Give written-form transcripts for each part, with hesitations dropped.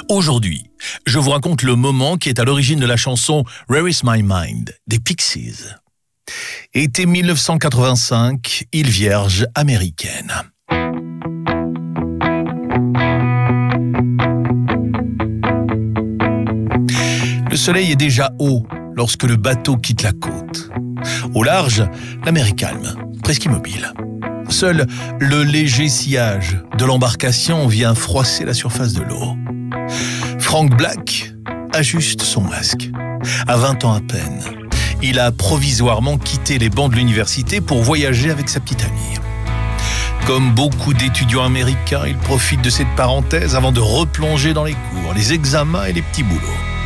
Aujourd'hui, je vous raconte le moment qui est à l'origine de la chanson Where is my mind des Pixies. Été 1985, île Vierge américaine. Le soleil est déjà haut lorsque le bateau quitte la côte. Au large, la mer est calme, presque immobile. Seul le léger sillage de l'embarcation vient froisser la surface de l'eau. Frank Black ajuste son masque. À 20 ans à peine, il a provisoirement quitté les bancs de l'université pour voyager avec sa petite amie. Comme beaucoup d'étudiants américains, il profite de cette parenthèse avant de replonger dans les cours, les examens et les petits boulots.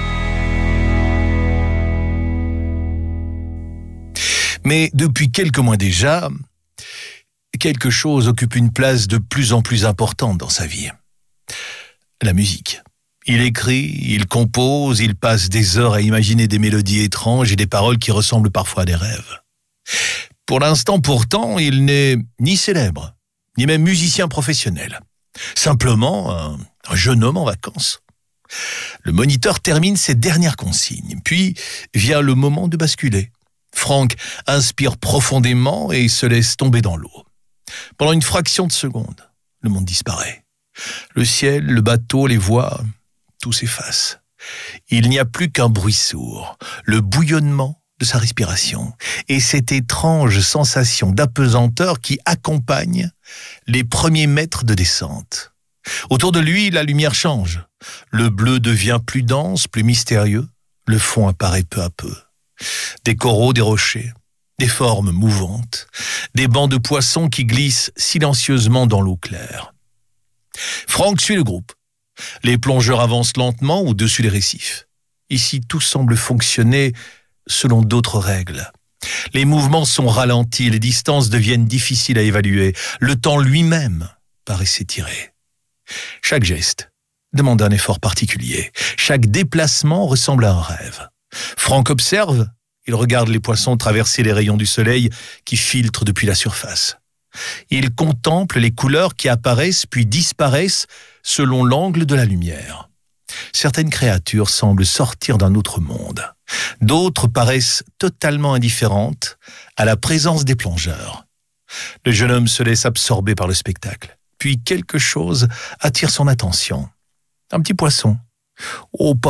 Mais depuis quelques mois déjà, quelque chose occupe une place de plus en plus importante dans sa vie. La musique. Il écrit, il compose, il passe des heures à imaginer des mélodies étranges et des paroles qui ressemblent parfois à des rêves. Pour l'instant, pourtant, il n'est ni célèbre, ni même musicien professionnel. Simplement un jeune homme en vacances. Le moniteur termine ses dernières consignes, puis vient le moment de basculer. Frank inspire profondément et se laisse tomber dans l'eau. Pendant une fraction de seconde, le monde disparaît. Le ciel, le bateau, les voix, tout s'efface. Il n'y a plus qu'un bruit sourd, le bouillonnement de sa respiration et cette étrange sensation d'apesanteur qui accompagne les premiers mètres de descente. Autour de lui, la lumière change. Le bleu devient plus dense, plus mystérieux. Le fond apparaît peu à peu. Des coraux, des rochers, des formes mouvantes, des bancs de poissons qui glissent silencieusement dans l'eau claire. Frank suit le groupe. Les plongeurs avancent lentement au-dessus des récifs. Ici, tout semble fonctionner selon d'autres règles. Les mouvements sont ralentis, les distances deviennent difficiles à évaluer. Le temps lui-même paraît s'étirer. Chaque geste demande un effort particulier. Chaque déplacement ressemble à un rêve. Frank observe, il regarde les poissons traverser les rayons du soleil qui filtrent depuis la surface. Il contemple les couleurs qui apparaissent puis disparaissent selon l'angle de la lumière. Certaines créatures semblent sortir d'un autre monde. D'autres paraissent totalement indifférentes à la présence des plongeurs. Le jeune homme se laisse absorber par le spectacle. Puis quelque chose attire son attention. Un petit poisson.